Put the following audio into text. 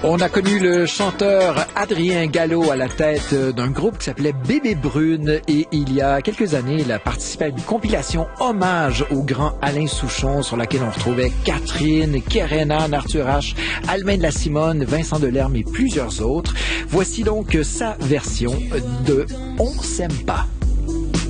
On a connu le chanteur Adrien Gallo à la tête d'un groupe qui s'appelait Bébé Brune et il y a quelques années, il a participé à une compilation hommage au grand Alain Souchon sur laquelle on retrouvait Catherine, Kerenan, Arthur H, Almaine La Simone, Vincent Delerme et plusieurs autres. Voici donc sa version de On s'aime pas.